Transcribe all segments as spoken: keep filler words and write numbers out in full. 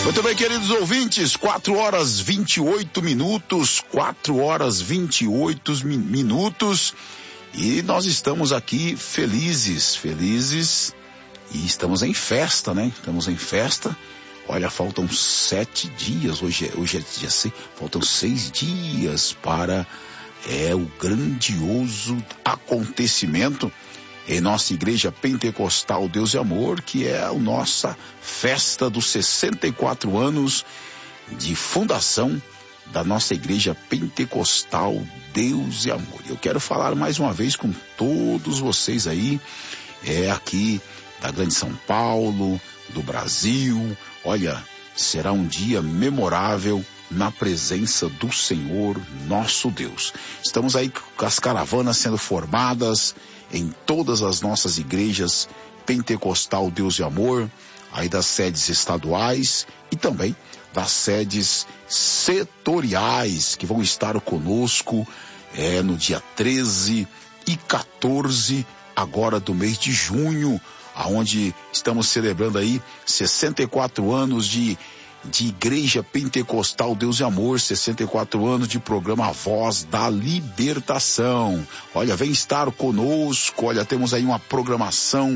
Muito bem, queridos ouvintes, quatro horas vinte e oito minutos, quatro horas vinte e oito minutos, e nós estamos aqui felizes, felizes, e estamos em festa, né? Estamos em festa. Olha, faltam sete dias, hoje é, hoje é dia seis, faltam seis dias para é, o grandioso acontecimento em nossa igreja pentecostal Deus e Amor, que é a nossa festa dos sessenta e quatro anos de fundação da nossa igreja pentecostal Deus e Amor. Eu quero falar mais uma vez com todos vocês aí, é aqui da Grande São Paulo, do Brasil. Olha, será um dia memorável na presença do Senhor nosso Deus. Estamos aí com as caravanas sendo formadas em todas as nossas igrejas pentecostal Deus e Amor, aí das sedes estaduais e também das sedes setoriais que vão estar conosco é, no dia treze e quatorze agora do mês de junho, aonde estamos celebrando aí sessenta e quatro anos de de Igreja Pentecostal Deus e Amor, sessenta e quatro anos de programa Voz da Libertação. Olha, vem estar conosco, olha, temos aí uma programação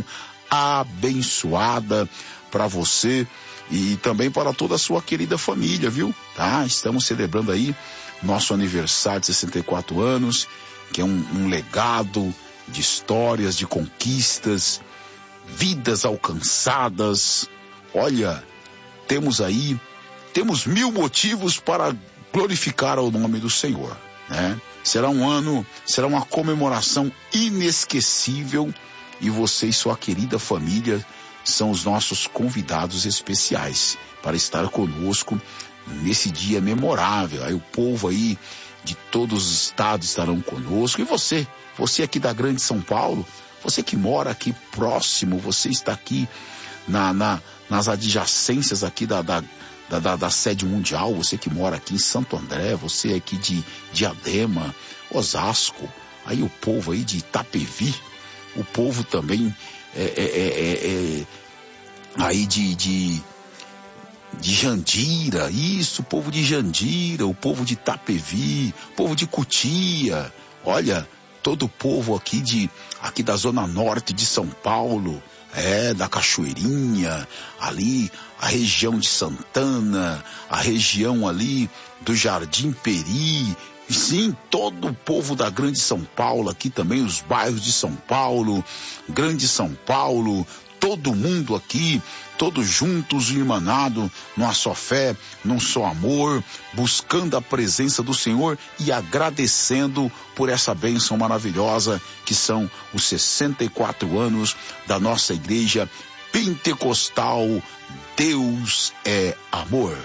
abençoada para você e também para toda a sua querida família, viu? Tá? Estamos celebrando aí nosso aniversário de sessenta e quatro anos, que é um, um legado de histórias, de conquistas, vidas alcançadas. Olha, temos aí, temos mil motivos para glorificar o nome do Senhor, né? Será um ano, será uma comemoração inesquecível e você e sua querida família são os nossos convidados especiais para estar conosco nesse dia memorável. Aí o povo aí de todos os estados estarão conosco e você, você aqui da Grande São Paulo, você que mora aqui próximo, você está aqui na, na, nas adjacências aqui da, da, da, da, da sede mundial, você que mora aqui em Santo André, você aqui de Diadema, Osasco, aí o povo aí de Itapevi, o povo também é, é, é, é, aí de, de, de Jandira, isso, o povo de Jandira, o povo de Itapevi, o povo de Cotia, olha, todo o povo aqui, de, aqui da zona norte de São Paulo, é, da Cachoeirinha, ali, a região de Santana, a região ali do Jardim Peri, e sim, todo o povo da Grande São Paulo, aqui também os bairros de São Paulo, Grande São Paulo, todo mundo aqui, todos juntos, irmanados, numa só fé, num só amor, buscando a presença do Senhor e agradecendo por essa bênção maravilhosa que são os sessenta e quatro anos da nossa igreja pentecostal Deus é Amor.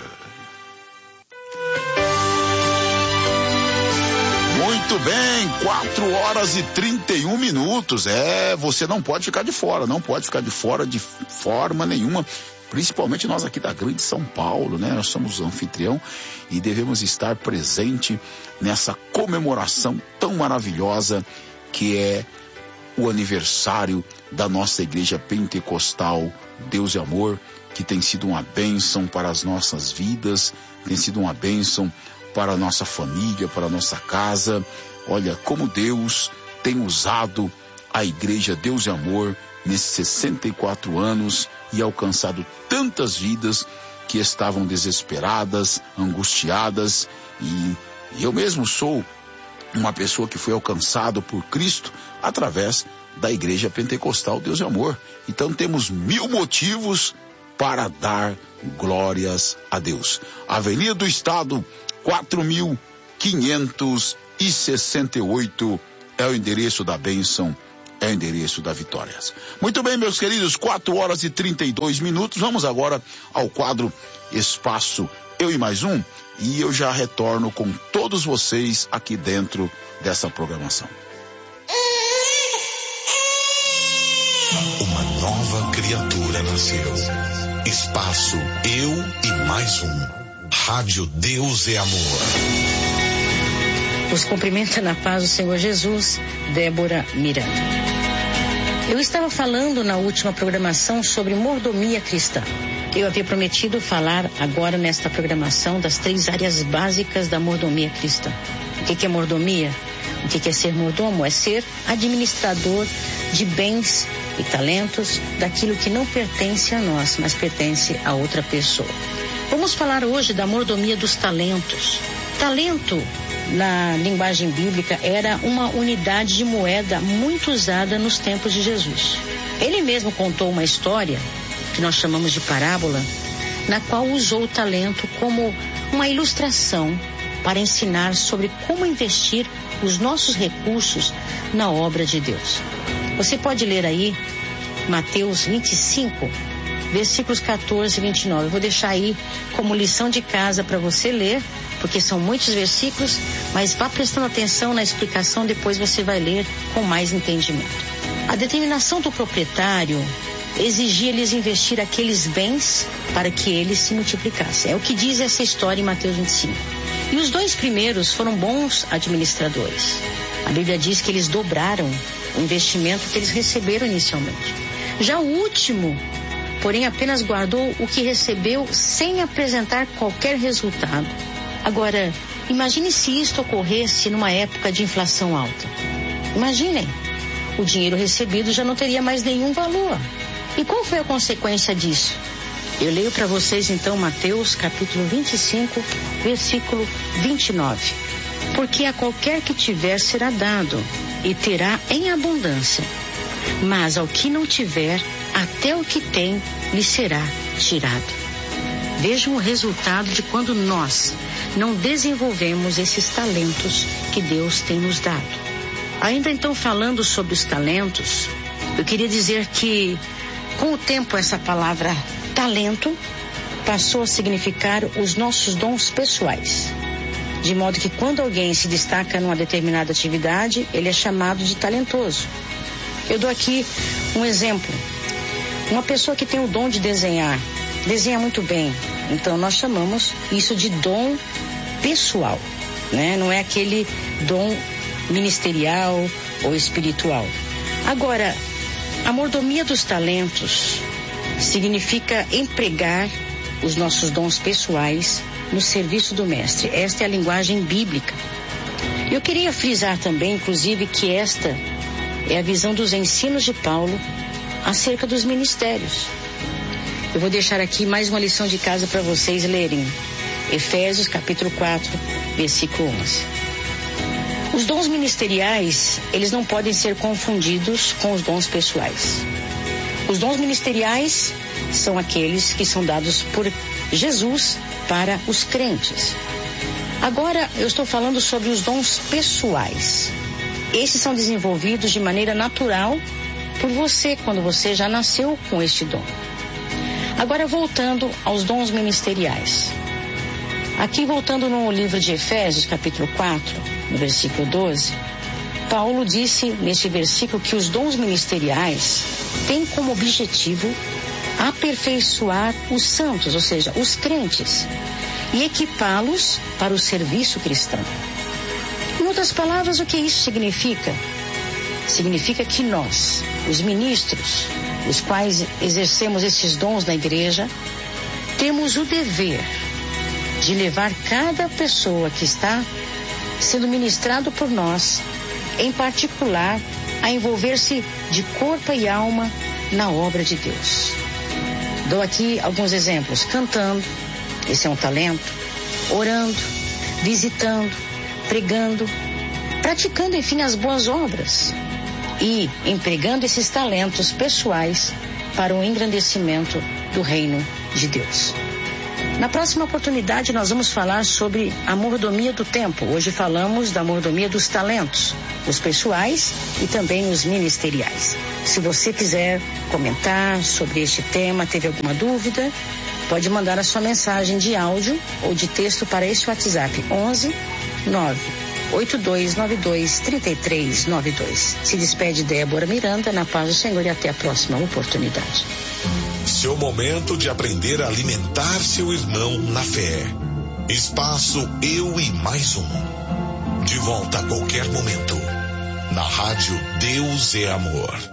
Muito bem, quatro horas e trinta e um minutos, é, você não pode ficar de fora, não pode ficar de fora de forma nenhuma, principalmente nós aqui da Grande São Paulo, né, nós somos anfitrião e devemos estar presente nessa comemoração tão maravilhosa que é o aniversário da nossa igreja pentecostal Deus e Amor, que tem sido uma bênção para as nossas vidas, tem sido uma bênção para a nossa família, para a nossa casa. Olha como Deus tem usado a igreja Deus e Amor nesses sessenta e quatro anos e alcançado tantas vidas que estavam desesperadas, angustiadas, e eu mesmo sou uma pessoa que foi alcançado por Cristo através da igreja pentecostal Deus e Amor. Então temos mil motivos para dar glórias a Deus. Avenida do Estado, quatro mil quinhentos e sessenta e oito é o endereço da bênção, é o endereço da vitória. Muito bem, meus queridos, quatro horas e trinta e dois minutos. Vamos agora ao quadro Espaço Eu e Mais Um, e eu já retorno com todos vocês aqui dentro dessa programação. Uma nova criatura nasceu. Espaço Eu e Mais Um. Rádio Deus é Amor. Os cumprimenta na paz do Senhor Jesus, Débora Miranda. Eu estava falando na última programação sobre mordomia cristã. Eu havia prometido falar agora nesta programação das três áreas básicas da mordomia cristã. O que é mordomia? O que é ser mordomo? É ser administrador de bens e talentos daquilo que não pertence a nós, mas pertence a outra pessoa. Vamos falar hoje da mordomia dos talentos. Talento, na linguagem bíblica, era uma unidade de moeda muito usada nos tempos de Jesus. Ele mesmo contou uma história que nós chamamos de parábola, na qual usou o talento como uma ilustração para ensinar sobre como investir os nossos recursos na obra de Deus. Você pode ler aí Mateus vinte e cinco, versículos quatorze e vinte e nove. Eu vou deixar aí como lição de casa para você ler, porque são muitos versículos, mas vá prestando atenção na explicação, depois você vai ler com mais entendimento. A determinação do proprietário exigia-lhes investir aqueles bens para que eles se multiplicassem. É o que diz essa história em Mateus vinte e cinco. E os dois primeiros foram bons administradores. A Bíblia diz que eles dobraram o investimento que eles receberam inicialmente. Já o último, porém, apenas guardou o que recebeu sem apresentar qualquer resultado. Agora, imagine se isto ocorresse numa época de inflação alta. Imaginem, o dinheiro recebido já não teria mais nenhum valor. E qual foi a consequência disso? Eu leio para vocês então Mateus capítulo vinte e cinco, versículo vinte e nove. Porque a qualquer que tiver será dado, e terá em abundância. Mas ao que não tiver, até o que tem lhe será tirado. Vejam o resultado de quando nós não desenvolvemos esses talentos que Deus tem nos dado. Ainda então falando sobre os talentos, eu queria dizer que com o tempo essa palavra talento passou a significar os nossos dons pessoais. De modo que quando alguém se destaca numa determinada atividade, ele é chamado de talentoso. Eu dou aqui um exemplo. Uma pessoa que tem o dom de desenhar, desenha muito bem. Então nós chamamos isso de dom pessoal, né? Não é aquele dom ministerial ou espiritual. Agora, a mordomia dos talentos significa empregar os nossos dons pessoais no serviço do mestre. Esta é a linguagem bíblica. Eu queria frisar também, inclusive, que esta é a visão dos ensinos de Paulo acerca dos ministérios. Eu vou deixar aqui mais uma lição de casa para vocês lerem. Efésios capítulo quatro, versículo onze. Os dons ministeriais, eles não podem ser confundidos com os dons pessoais. Os dons ministeriais são aqueles que são dados por Jesus para os crentes. Agora, eu estou falando sobre os dons pessoais. Esses são desenvolvidos de maneira natural por você, quando você já nasceu com este dom. Agora, voltando aos dons ministeriais. Aqui, voltando no livro de Efésios, capítulo quatro, no versículo doze, Paulo disse neste versículo que os dons ministeriais têm como objetivo aperfeiçoar os santos, ou seja, os crentes, e equipá-los para o serviço cristão. Em outras palavras, o que isso significa? Significa que nós, os ministros, os quais exercemos esses dons na igreja, temos o dever de levar cada pessoa que está sendo ministrado por nós, em particular, a envolver-se de corpo e alma na obra de Deus. Dou aqui alguns exemplos: cantando, esse é um talento, orando, visitando, pregando, praticando, enfim, as boas obras e empregando esses talentos pessoais para o engrandecimento do reino de Deus. Na próxima oportunidade nós vamos falar sobre a mordomia do tempo. Hoje falamos da mordomia dos talentos, os pessoais e também os ministeriais. Se você quiser comentar sobre este tema, teve alguma dúvida, pode mandar a sua mensagem de áudio ou de texto para este WhatsApp onze nove oito dois nove dois três três nove dois. Se despede Débora Miranda, na paz do Senhor, e até a próxima oportunidade. Seu momento de aprender a alimentar seu irmão na fé. Espaço Eu e Mais Um. De volta a qualquer momento. Na rádio Deus é Amor.